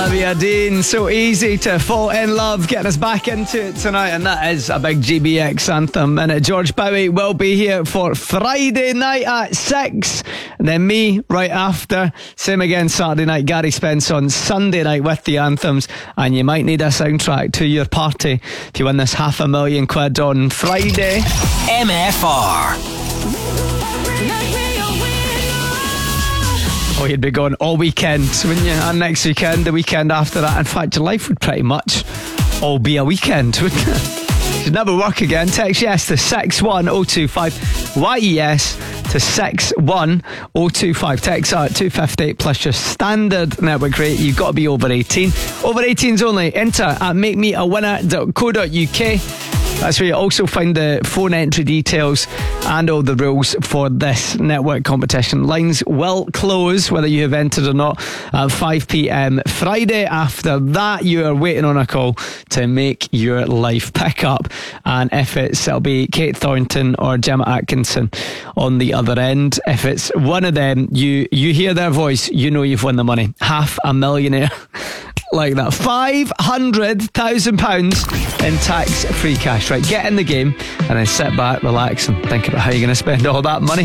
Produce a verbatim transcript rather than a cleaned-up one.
Olivia Dean, So Easy to Fall in Love, getting us back into it tonight, and that is a big G B X anthem. And George Bowie will be here for Friday night at six, and then me right after. Same again Saturday night, Gary Spence on Sunday night with the anthems. And you might need a soundtrack to your party if you win this half a million quid on Friday. M F R. Oh, you'd be going all weekend, wouldn't you? And next weekend, the weekend after that. In fact, your life would pretty much all be a weekend, wouldn't it? You'd never work again. Text yes to six one oh two five. Y E S to six one oh two five. Text out two fifty plus your standard network rate. You've got to be over eighteen. Over eighteens only. Enter at make me a winner dot co dot U K. That's where you also find the phone entry details and all the rules for this network competition. Lines will close, whether you have entered or not, at five p.m. Friday. After that, you are waiting on a call to make your life pick up. And if it's, it'll be Kate Thornton or Gemma Atkinson on the other end. If it's one of them, you, you hear their voice, you know you've won the money. Half a millionaire. Like that. five hundred thousand pounds in tax-free cash. Right, get in the game and then sit back, relax and think about how you're going to spend all that money.